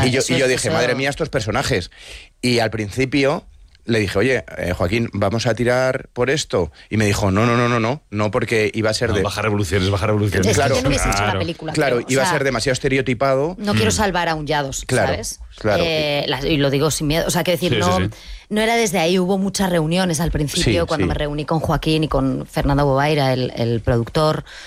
Y yo dije, madre mía, estos personajes. Y al principio le dije, oye, Joaquín, ¿vamos a tirar por esto? Y me dijo, no, porque iba a ser Baja revoluciones. Es Claro, que yo no hubiese hecho la película. Claro, creo. iba O sea, a ser demasiado estereotipado. No quiero salvar a Aullados, Claro, ¿sabes? claro. Y lo digo sin miedo. O sea, quiero decir, no era desde ahí. Hubo muchas reuniones al principio, cuando me reuní con Joaquín y con Fernando Bobaira, el productor,